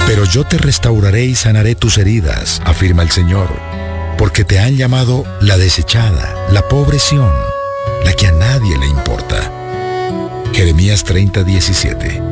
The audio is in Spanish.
Pero yo te restauraré y sanaré tus heridas, afirma el Señor, porque te han llamado la desechada, la pobre Sión, la que a nadie le importa. Jeremías 30:17.